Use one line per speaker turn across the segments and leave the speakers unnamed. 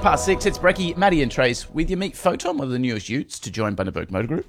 6. It's Brecky, Maddie and Trace with you. Meet Photon, one of the newest utes to join Bundaberg Motor Group.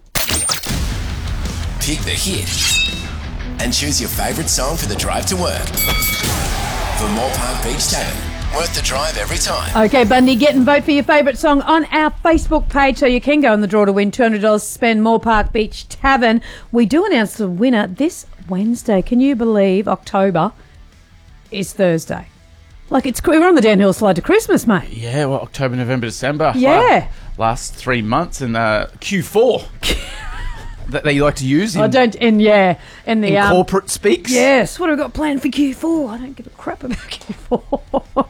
Pick the hit and choose your favourite song for the drive to work. For Moore Park Beach Tavern, worth the drive every time.
Okay, Bundy, get and vote for your favourite song on our Facebook page so you can go in the draw to win $200 to spend Moore Park Beach Tavern. We do announce the winner this Wednesday. Can you believe October is Thursday? Like, we're on the downhill slide to Christmas, mate.
Yeah, well, October, November, December.
Yeah.
Last 3 months and Q4 that they like to use in,
in
corporate speaks.
Yes. What have we got planned for Q4? I don't give a crap about Q4.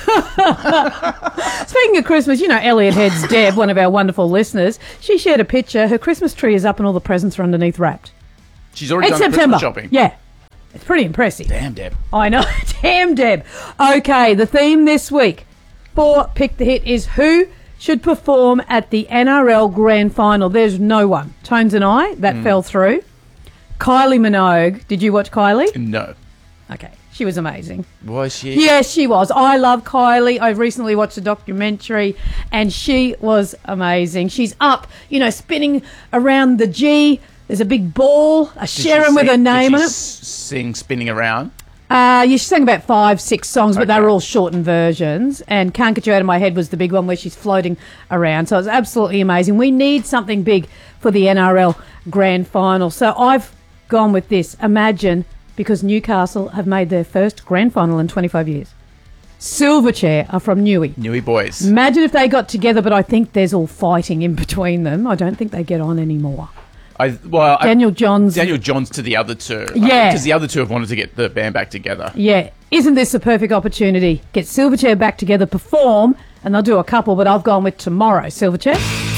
Speaking of Christmas, you know, Elliot Heads Deb, one of our wonderful listeners, she shared a picture. Her Christmas tree is up and all the presents are underneath wrapped.
She's already
It's
done
September.
Christmas shopping.
Yeah. It's pretty impressive.
Damn, Deb.
I know. Damn, Deb. Okay, the theme this week for Pick the Hit is who should perform at the NRL Grand Final. There's no one. Tones and I, that fell through. Kylie Minogue. Did you watch Kylie?
No.
Okay. She was amazing.
Was she?
Yes, she was. I love Kylie. I've recently watched a documentary and she was amazing. She's up, you know, spinning around the G. There's a big ball, a Sharon with her name on it.
Sing Spinning Around?
Yeah, she sang about 5-6 songs, but they
Okay.
were all shortened versions. And Can't Get You Out of My Head was the big one where she's floating around. So it was absolutely amazing. We need something big for the NRL Grand Final. So I've gone with this. Imagine, because Newcastle have made their first Grand Final in 25 years. Silverchair are from Newey.
Newey boys.
Imagine if they got together, but I think there's all fighting in between them. I don't think they get on anymore. Daniel Johns
to the other two.
Yeah.
Because the other two have wanted to get the band back together.
Yeah. Isn't this a perfect opportunity? Get Silverchair back together, perform, and they'll do a couple, but I've gone with tomorrow. Silverchair.